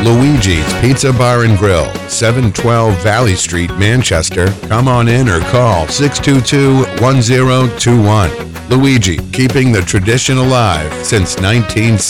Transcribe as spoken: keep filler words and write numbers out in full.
Luigi's Pizza Bar and Grill, seven twelve Valley Street, Manchester. Come on in or call six two two, one zero two one. Luigi, keeping the tradition alive since nineteen sixty.